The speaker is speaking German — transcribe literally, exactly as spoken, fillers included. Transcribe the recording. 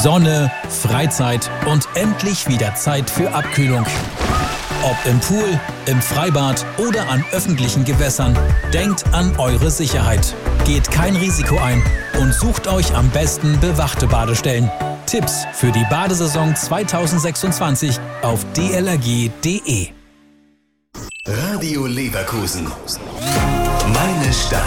Sonne, Freizeit und endlich wieder Zeit für Abkühlung. Ob im Pool, im Freibad oder an öffentlichen Gewässern, denkt an eure Sicherheit. Geht kein Risiko ein und sucht euch am besten bewachte Badestellen. Tipps für die Badesaison zweitausendsechsundzwanzig auf d l r g punkt d e. Radio Leverkusen. Meine Stadt.